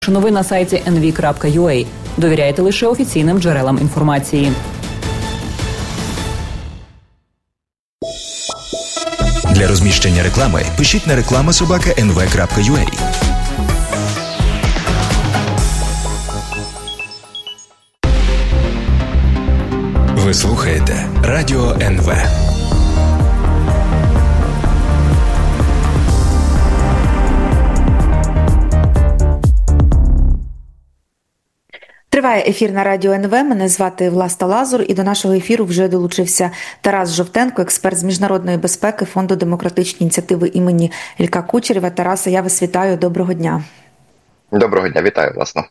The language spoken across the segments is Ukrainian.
Новини на сайті nv.ua. Довіряйте лише офіційним джерелам інформації. Для розміщення реклами пишіть на reklama@nv.ua. Ви слухаєте Радіо НВ. Триває ефір на Радіо НВ. Мене звати Власта Лазур, і до нашого ефіру вже долучився Тарас Жовтенко, експерт з міжнародної безпеки Фонду демократичні ініціативи імені Ілька Кучерєва. Тарасе, я вас вітаю. Доброго дня. Доброго дня, вітаю, власне.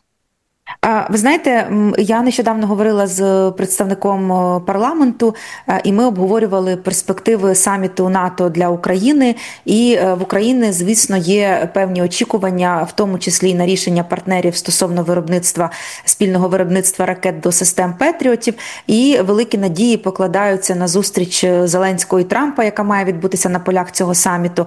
Ви знаєте, я нещодавно говорила з представником парламенту, і ми обговорювали перспективи саміту НАТО для України. І в Україні, звісно, є певні очікування, в тому числі і на рішення партнерів стосовно спільного виробництва ракет до систем Петріотів. І великі надії покладаються на зустріч Зеленського і Трампа, яка має відбутися на полях цього саміту.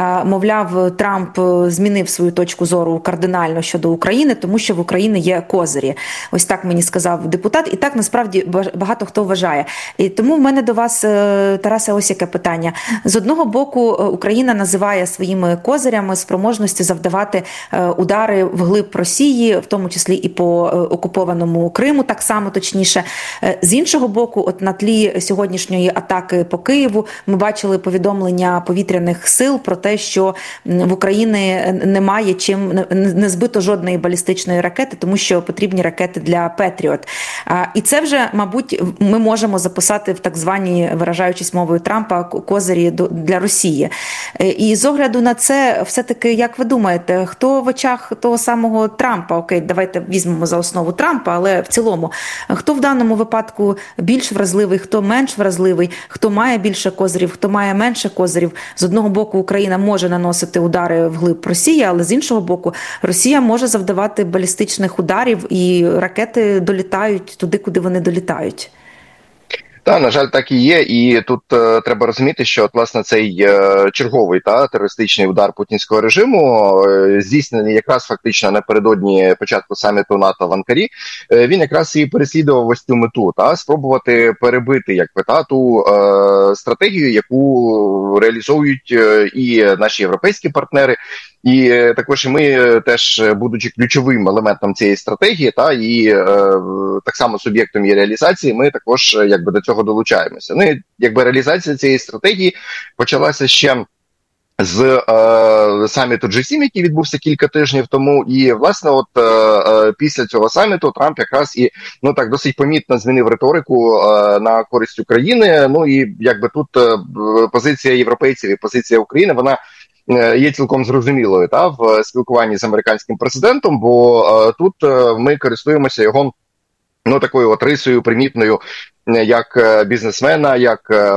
Мовляв, Трамп змінив свою точку зору кардинально щодо України, тому що в Україні є козирі. Ось так мені сказав депутат, і так насправді багато хто вважає. І тому в мене до вас, Тарасе, ось яке питання. З одного боку, Україна називає своїми козирями спроможності завдавати удари вглиб Росії, в тому числі і по окупованому Криму, так само точніше. З іншого боку, от на тлі сьогоднішньої атаки по Києву ми бачили повідомлення повітряних сил про те, що в Україні немає не збито жодної балістичної ракети, тому що потрібні ракети для Петріот. І це вже, мабуть, ми можемо записати в так звані, виражаючись мовою Трампа, козирі для Росії. І з огляду на це, все-таки, як ви думаєте, хто в очах того самого Трампа, окей, давайте візьмемо за основу Трампа, але в цілому, хто в даному випадку більш вразливий, хто менш вразливий, хто має більше козирів, хто має менше козирів? З одного боку, Україна може наносити удари вглиб Росії, але з іншого боку, Росія може завдавати балістичних ударів, і ракети долітають туди, куди вони долітають. Так, на жаль, так і є. І тут треба розуміти, що власне цей черговий терористичний удар путінського режиму, здійснений якраз фактично напередодні початку саміту НАТО в Анкарі, він якраз і переслідував ось цю мету, спробувати перебити ту стратегію, яку реалізовують і наші європейські партнери, і також і ми теж, будучи ключовим елементом цієї стратегії, і так само суб'єктом її реалізації, ми також до цього долучаємося. Ну і реалізація цієї стратегії почалася ще з саміту G7, який відбувся кілька тижнів тому, і власне після цього саміту Трамп якраз і досить помітно змінив риторику на користь України. Ну і тут позиція європейців і позиція України, вона є цілком зрозумілою в спілкуванні з американським президентом, бо тут ми користуємося його такою рисою примітною як бізнесмена, як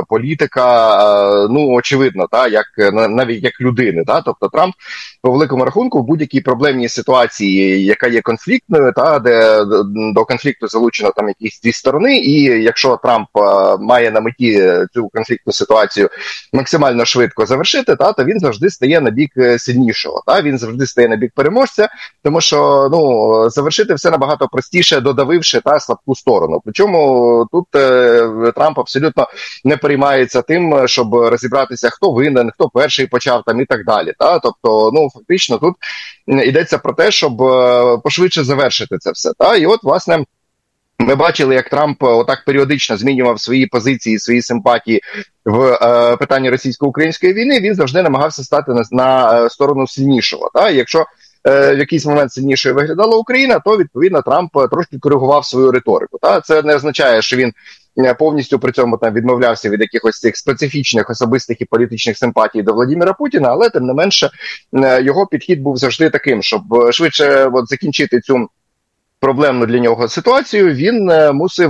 політика, очевидно, навіть як людини. Тобто Трамп, по великому рахунку, в будь-якій проблемній ситуації, яка є конфліктною, де до конфлікту залучено якісь дві сторони, і якщо Трамп має на меті цю конфліктну ситуацію максимально швидко завершити, то він завжди стає на бік сильнішого. Він завжди стає на бік переможця, тому що завершити все набагато простіше, додавивши слабку сторону. Причому тут Трамп абсолютно не переймається тим, щоб розібратися, хто винен, хто перший почав і так далі. Тобто, фактично тут йдеться про те, щоб пошвидше завершити це все. І власне, ми бачили, як Трамп отак періодично змінював свої позиції, свої симпатії в питанні російсько-української війни. Він завжди намагався стати на сторону сильнішого. Якщо в якийсь момент сильнішою виглядала Україна, то, відповідно, Трамп трошки коригував свою риторику. Це не означає, що він повністю при цьому відмовлявся від якихось цих специфічних особистих і політичних симпатій до Владимира Путіна, але, тим не менше, його підхід був завжди таким, щоб швидше закінчити цю проблемну для нього ситуацію, він мусив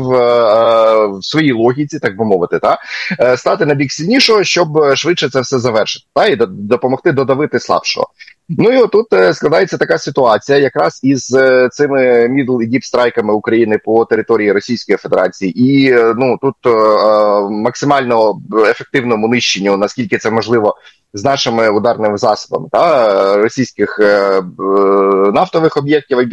в своїй логіці, так би мовити, стати на бік сильнішого, щоб швидше це все завершити, і допомогти додавити слабшого. Ну і отут складається така ситуація, якраз із цими middle і deep страйками України по території Російської Федерації, і тут максимально ефективному нищенню, наскільки це можливо, з нашими ударними засобами російських нафтових об'єктів